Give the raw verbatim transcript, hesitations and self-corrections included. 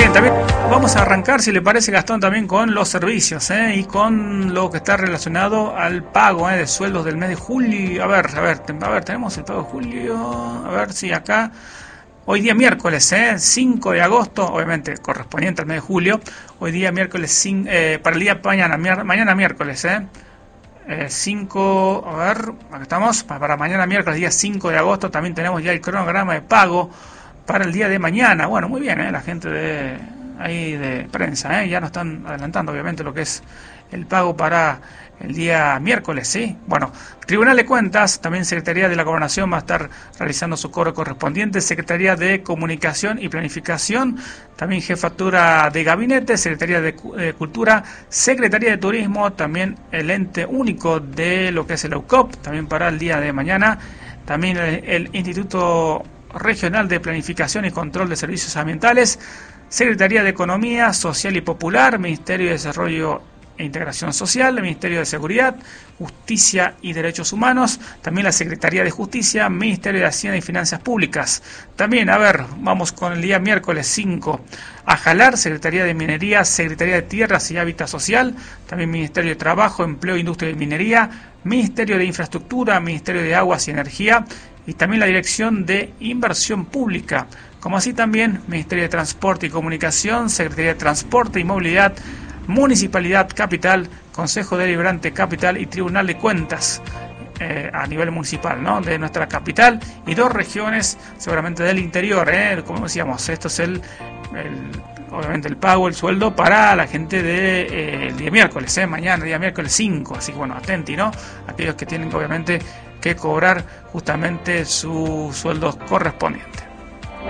Bien, también vamos a arrancar, si le parece, Gastón, también con los servicios, ¿eh? Y con lo que está relacionado al pago, ¿eh? De sueldos del mes de julio. A ver, a ver, a ver, tenemos el pago de julio. A ver si acá, hoy día miércoles, ¿eh? cinco de agosto, obviamente correspondiente al mes de julio. Hoy día miércoles, cinco, eh, para el día mañana, mier, mañana miércoles, ¿eh? Eh, cinco, a ver, acá estamos, para mañana miércoles, día cinco de agosto, también tenemos ya el cronograma de pago para el día de mañana. Bueno, muy bien, ¿eh? La gente de ahí de prensa, ¿eh? Ya nos están adelantando obviamente lo que es el pago para el día miércoles, ¿sí? Bueno, Tribunal de Cuentas, también Secretaría de la Gobernación va a estar realizando su cobro correspondiente, Secretaría de Comunicación y Planificación, también Jefatura de Gabinete, Secretaría de Cultura, Secretaría de Turismo, también el ente único de lo que es el E U C O P, también para el día de mañana, también el, el Instituto Regional de Planificación y Control de Servicios Ambientales, Secretaría de Economía Social y Popular, Ministerio de Desarrollo e Integración Social, el Ministerio de Seguridad, Justicia y Derechos Humanos, también la Secretaría de Justicia, Ministerio de Hacienda y Finanzas Públicas. También, a ver, vamos con el día miércoles cinco, Ajalar, Secretaría de Minería, Secretaría de Tierras y Hábitat Social, también Ministerio de Trabajo, Empleo, Industria y Minería, Ministerio de Infraestructura, Ministerio de Aguas y Energía, y también la Dirección de Inversión Pública, como así también Ministerio de Transporte y Comunicación, Secretaría de Transporte y Movilidad, Municipalidad Capital, Consejo Deliberante Capital y Tribunal de Cuentas eh, a nivel municipal, ¿no? De nuestra capital y dos regiones seguramente del interior, ¿eh? Como decíamos, esto es el, el obviamente el pago, el sueldo para la gente de eh, el día miércoles, ¿eh? Mañana, día miércoles cinco, así que bueno, atenti, ¿no? Aquellos que tienen que obviamente que cobrar justamente su sueldo correspondiente.